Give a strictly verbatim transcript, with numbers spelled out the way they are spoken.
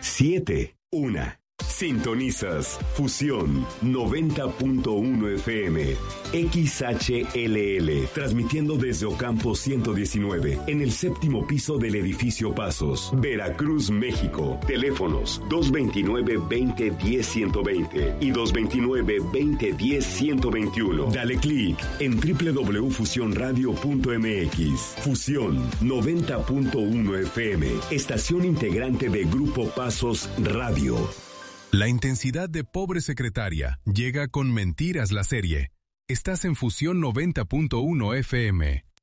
siete uno. Sintonizas Fusión noventa punto uno F M, X H L L, transmitiendo desde Ocampo ciento diecinueve, en el séptimo piso del edificio Pasos, Veracruz, México. Teléfonos dos veintinueve, veinte, diez, ciento veinte y dos veintinueve, veinte, diez, ciento veintiuno. Dale clic en doble u doble u doble u punto fusión radio punto m x. Fusión noventa punto uno F M, estación integrante de Grupo Pasos Radio. La intensidad de Pobre Secretaria llega con Mentiras la serie. Estás en Fusión noventa punto uno F M.